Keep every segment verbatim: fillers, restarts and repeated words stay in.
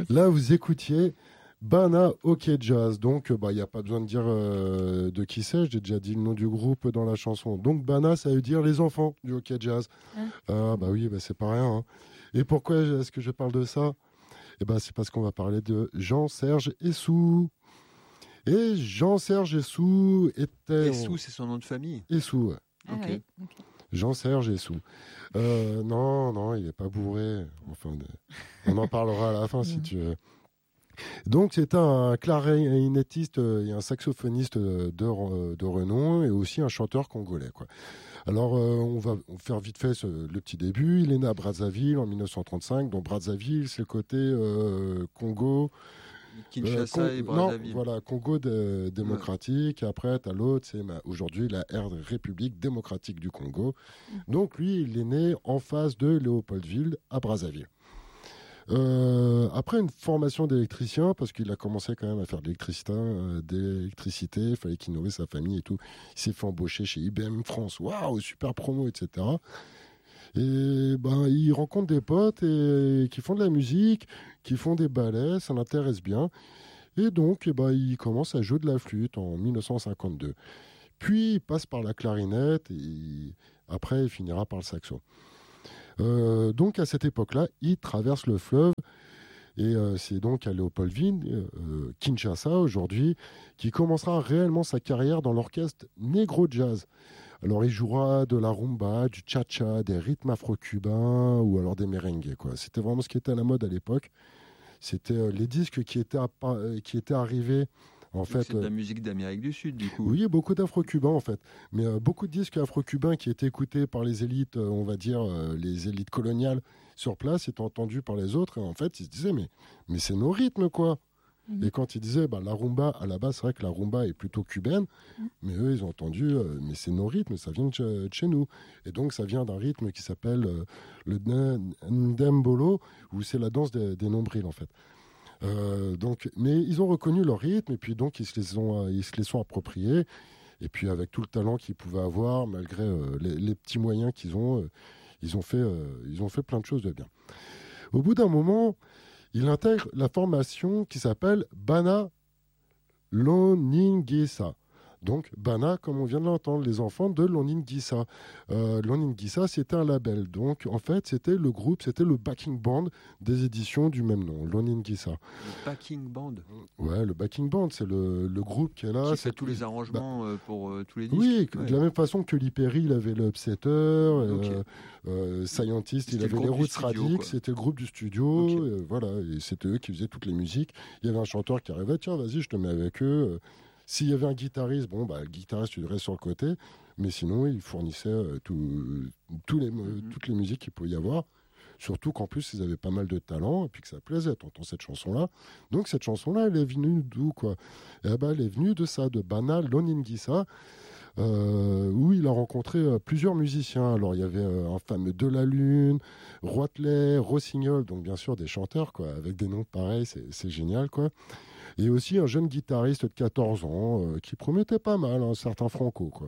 Là, vous écoutiez Bana OK Jazz. Donc, il bah, n'y a pas besoin de dire euh, de qui c'est. J'ai déjà dit le nom du groupe dans la chanson. Donc, Bana, ça veut dire les enfants du OK Jazz. Hein Ah, bah oui, bah, c'est pas rien. Hein. Et pourquoi est-ce que je parle de ça? Eh ben, c'est parce qu'on va parler de Jean-Serge Essou. Et Jean-Serge Essou était... Essou, c'est son nom de famille. Essou, ouais. Ah Ok. oui, ok. Jean-Serge Essou. Euh, non, non, il n'est pas bourré. Enfin, on en parlera à la fin si tu veux. Donc, c'est un clarinettiste et un saxophoniste de, de renom et aussi un chanteur congolais, quoi. Alors, euh, on va faire vite fait ce, le petit début. Il est né à Brazzaville en mille neuf cent trente-cinq. Donc, Brazzaville, c'est le côté euh, Congo. Kinshasa euh, Con- et Brazzaville. Non, voilà, Congo de- démocratique. Ouais. Après, tu as l'autre, c'est ma, aujourd'hui la République démocratique du Congo. Donc, lui, il est né en face de Léopoldville, à Brazzaville. Euh, après une formation d'électricien, parce qu'il a commencé quand même à faire de l'électricité, euh, d'électricité, il fallait qu'il nourrisse sa famille et tout. Il s'est fait embaucher chez I B M France, waouh, super promo, et cetera. Et ben, il rencontre des potes et, qui font de la musique, qui font des ballets, ça l'intéresse bien. Et donc, eh ben, il commence à jouer de la flûte en mille neuf cent cinquante-deux. Puis, il passe par la clarinette et après, il finira par le saxo. Euh, donc à cette époque-là, il traverse le fleuve et euh, c'est donc à Léopoldville, euh, Kinshasa aujourd'hui, qui commencera réellement sa carrière dans l'orchestre Negro Jazz. Alors il jouera de la rumba, du cha-cha, des rythmes afro-cubains ou alors des merengues, quoi. C'était vraiment ce qui était à la mode à l'époque. C'était euh, les disques qui étaient, appa- qui étaient arrivés. En fait, c'est de la musique d'Amérique du Sud, du coup. Oui, beaucoup d'afro-cubains, en fait. Mais euh, beaucoup de disques afro-cubains qui étaient écoutés par les élites, euh, on va dire, euh, les élites coloniales sur place, étaient entendus par les autres. Et en fait, ils se disaient, mais, mais c'est nos rythmes, quoi. Mmh. Et quand ils disaient, bah, la rumba, à la base, c'est vrai que la rumba est plutôt cubaine, mmh. mais eux, ils ont entendu, euh, mais c'est nos rythmes, ça vient de, ch- de chez nous. Et donc, ça vient d'un rythme qui s'appelle euh, le ndembolo, où c'est la danse des, des nombrils, en fait. Euh, donc, mais ils ont reconnu leur rythme et puis donc ils se les ont, ils se les sont appropriés. Et puis avec tout le talent qu'ils pouvaient avoir, malgré euh, les, les petits moyens qu'ils ont, euh, ils ont fait, euh, ils ont fait plein de choses de bien. Au bout d'un moment, il intègre la formation qui s'appelle Bana Loningisa. Donc, Bana, comme on vient de l'entendre, les enfants de Loningisa. Euh, Loningisa, c'était un label. Donc, en fait, c'était le groupe, c'était le backing band des éditions du même nom, Loningisa. Le backing band Ouais, le backing band, c'est le, le groupe qui est là. Qui c'est fait tous les arrangements bah, pour euh, tous les disques. Oui, ouais. de la même façon que Lee Perry, il avait le Upsetter, okay. euh, euh, Scientist, il avait les Roots Radix, c'était le groupe du studio. Okay. Euh, voilà, et c'était eux qui faisaient toutes les musiques. Il y avait un chanteur qui arrivait, tiens, vas-y, je te mets avec eux. S'il y avait un guitariste, bon, bah, le guitariste, tu restes sur le côté. Mais sinon, il fournissait euh, tout, tout les, mm-hmm. toutes les musiques qu'il pouvait y avoir. Surtout qu'en plus, ils avaient pas mal de talent et puis que ça plaisait. T'entends cette chanson-là. Donc, cette chanson-là, elle est venue d'où, quoi? Eh ben, elle est venue de ça, de Bana Loningisa, euh, où il a rencontré euh, plusieurs musiciens. Alors, il y avait euh, un fameux De La Lune, Roitelet, Rossignol, donc bien sûr des chanteurs, quoi, avec des noms pareils, c'est, c'est génial, quoi. Et aussi un jeune guitariste de quatorze ans euh, qui promettait pas mal, un certain Franco, quoi.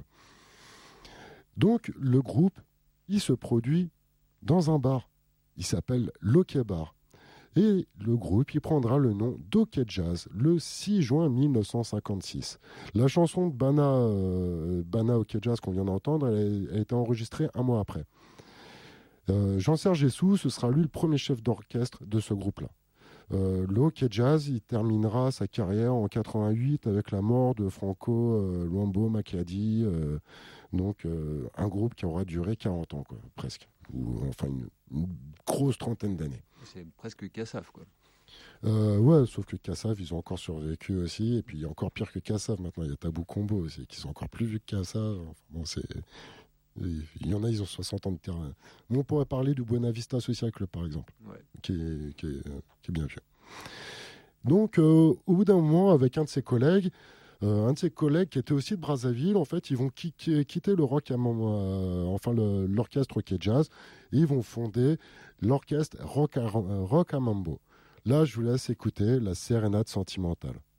Donc, le groupe, il se produit dans un bar. Il s'appelle l'Ok Bar. Et le groupe, il prendra le nom d'Ok Jazz le six juin mille neuf cent cinquante-six. La chanson de Bana, euh, Bana Ok Jazz qu'on vient d'entendre, elle, elle a été enregistrée un mois après. Euh, Jean-Serge Essou, ce sera lui le premier chef d'orchestre de ce groupe-là. Euh, l'Ok Jazz, il terminera sa carrière en quatre-vingt-huit avec la mort de Franco euh, Luambo Macchiadi, euh, donc euh, un groupe qui aura duré quarante ans, quoi, presque, ou enfin une, une grosse trentaine d'années. C'est presque Kassav, quoi. Euh, ouais, sauf que Kassav, ils ont encore survécu aussi, et puis encore pire que Kassav maintenant, il y a Tabou Combo aussi, qui sont encore plus vus que Kassav. Enfin, bon, c'est... Il y en a, ils ont soixante ans de terrain. Nous, on pourrait parler du Buena Vista Social Club, par exemple, ouais. qui, est, qui, est, qui est bien vieux. Donc, euh, au bout d'un moment, avec un de ses collègues, euh, un de ses collègues qui était aussi de Brazzaville, en fait, ils vont quitter, quitter le rock, à, euh, enfin le, l'orchestre Rock et Jazz, et ils vont fonder l'orchestre Rock à, rock à Mambo. Là, je vous laisse écouter la sérénade sentimentale.